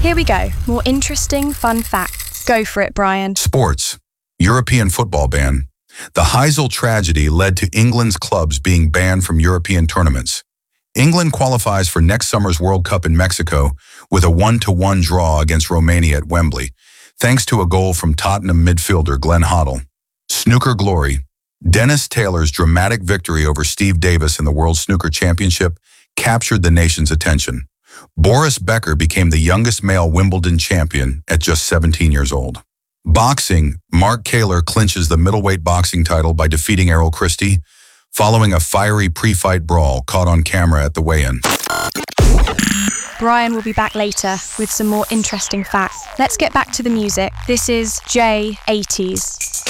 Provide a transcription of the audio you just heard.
Here we go. More interesting, fun facts. Go for it, Brian. Sports. European football ban. The Heysel tragedy led to England's clubs being banned from European tournaments. England qualifies for next summer's World Cup in Mexico with a 1-1 draw against Romania at Wembley, thanks to a goal from Tottenham midfielder Glenn Hoddle. Snooker glory. Dennis Taylor's dramatic victory over Steve Davis in the World Snooker Championship captured the nation's attention. Boris Becker became the youngest male Wimbledon champion at just 17 years old. Boxing. Mark Kaler clinches the middleweight boxing title by defeating Errol Christie, following a fiery pre-fight brawl caught on camera at the weigh-in. Brian will be back later with some more interesting facts. Let's get back to the music. This is J80s.